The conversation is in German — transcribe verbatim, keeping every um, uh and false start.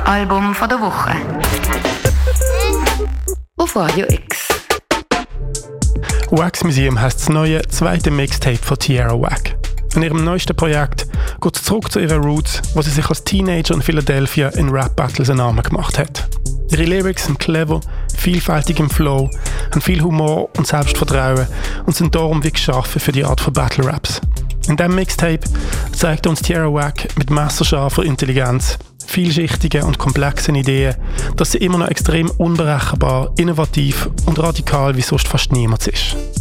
Album von der Woche. Auf Radio X. Wax Museum heisst das neue zweite Mixtape von Tierra Whack. In ihrem neuesten Projekt geht sie zurück zu ihren Roots, wo sie sich als Teenager in Philadelphia in Rap-Battles einen Namen gemacht hat. Ihre Lyrics sind clever, vielfältig im Flow, haben viel Humor und Selbstvertrauen und sind darum wie geschaffen für die Art von Battle-Raps. In diesem Mixtape zeigt uns Tierra Whack mit messerscharfer Intelligenz, vielschichtigen und komplexen Ideen, dass sie immer noch extrem unberechenbar, innovativ und radikal wie sonst fast niemand ist.